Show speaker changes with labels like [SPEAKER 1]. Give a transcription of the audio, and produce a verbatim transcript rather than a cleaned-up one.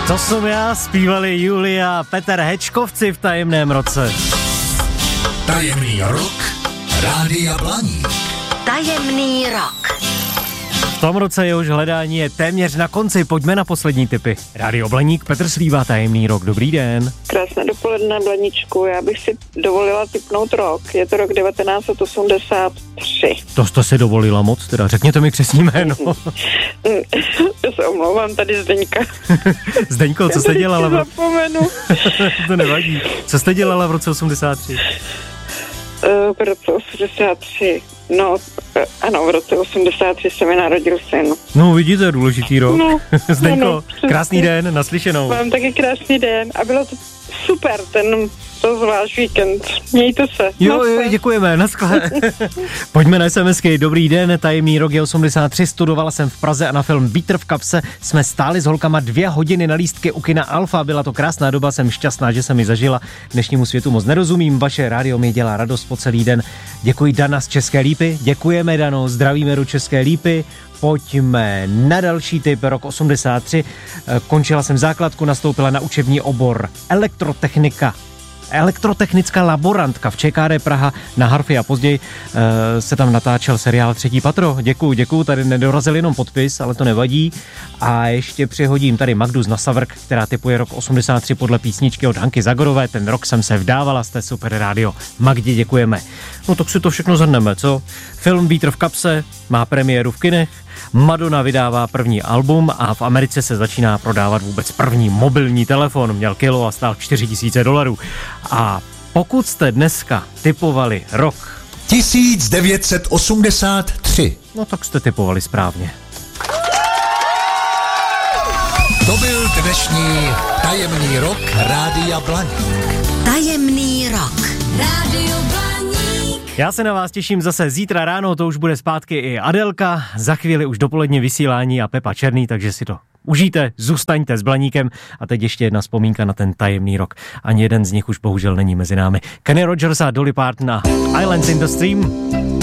[SPEAKER 1] To jsem já, zpívali Julia a Petr Hečkovci v Tajemném roce.
[SPEAKER 2] Tajemný rok Rádia Blaník.
[SPEAKER 3] Tajemný rok.
[SPEAKER 1] V tom roce jehož hledání je téměř na konci, pojďme na poslední tipy. Rádio Blaník, Petr Slíva, Tajemný rok, dobrý den.
[SPEAKER 4] Krásné dopoledne, Blaníčku, já bych si dovolila tipnout rok, je to rok devatenáct set osmdesát tři.
[SPEAKER 1] To jste si dovolila moc, teda řekněte mi přesný jméno.
[SPEAKER 4] Já se omlouvám, tady Zdeňka.
[SPEAKER 1] Zdeňko, co jste dělala?
[SPEAKER 4] Já zapomenu.
[SPEAKER 1] To nevadí. Co jste dělala v roce osmdesát tři?
[SPEAKER 4] Uh, v roce osmdesát tři, no, uh, ano, v roce osmdesát tři se mi narodil syn.
[SPEAKER 1] No, vidíte, důležitý rok.
[SPEAKER 4] No,
[SPEAKER 1] Zdeňko,
[SPEAKER 4] no, no,
[SPEAKER 1] krásný den, naslyšenou.
[SPEAKER 4] Mám taky krásný den a bylo to super, ten to zvlášť víkend. Mějte se.
[SPEAKER 1] Jo, jo, děkujeme, naschle. Pojďme na SMSky. Dobrý den, Tajemný rok je osmdesát tři, studovala jsem v Praze a na film Vítr v kapse jsme stáli s holkama dvě hodiny na lístky u kina Alfa. Byla to krásná doba, jsem šťastná, že jsem mi zažila. Dnešnímu světu moc nerozumím, vaše rádio mi dělá radost po celý den. Děkuji Dana z České Lípy, děkujeme Dano, zdravíme do České Lípy. Pojďme na další tip, rok osmdesát tři. Končila jsem základku, nastoupila na učební obor elektrotechnika. Elektrotechnická laborantka v ČKD Praha na harfy a později e, se tam natáčel seriál Třetí patro. Děkuju, děkuju, tady nedorazil jenom podpis, ale to nevadí. A ještě přihodím tady Magdu z Nasavrk, která typuje rok osmdesát tři podle písničky od Hanky Zagorové. Ten rok jsem se vdávala, jste super rádio. Magdi, děkujeme. No tak si to všechno zhrneme, co? Film Vítr v kapse má premiéru v kinech, Madonna vydává první album a v Americe se začíná prodávat vůbec první mobilní telefon. Měl kilo a stál čtyři tisíce dolarů. A pokud jste dneska tipovali rok
[SPEAKER 2] tisíc devět set osmdesát tři,
[SPEAKER 1] no tak jste tipovali správně.
[SPEAKER 2] To byl dnešní Tajemný rok Rádia Blaník.
[SPEAKER 3] Tajemný rok.
[SPEAKER 5] Rádio Blaník.
[SPEAKER 1] Já se na vás těším zase zítra ráno, to už bude zpátky i Adelka, za chvíli už dopoledně vysílání a Pepa Černý, takže si to užijte, zůstaňte s Blaníkem a teď ještě jedna vzpomínka na ten tajemný rok. Ani jeden z nich už bohužel není mezi námi. Kenny Rogers a Dolly Parton a Islands in the Stream.